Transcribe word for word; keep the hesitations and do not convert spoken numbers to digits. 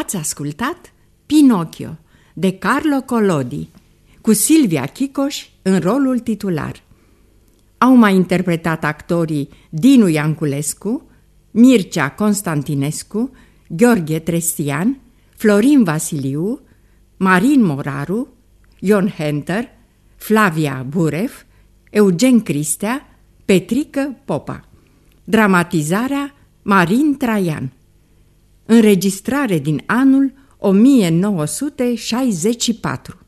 Ați ascultat Pinocchio de Carlo Collodi, cu Silvia Chicoș în rolul titular. Au mai interpretat actorii Dinu Ianculescu, Mircea Constantinescu, Gheorghe Trestian, Florin Vasiliu, Marin Moraru, Ion Henter, Flavia Buref, Eugen Cristea, Petrică Popa. Dramatizarea Marin Traian. Înregistrare din anul o mie nouă sute șaizeci și patru.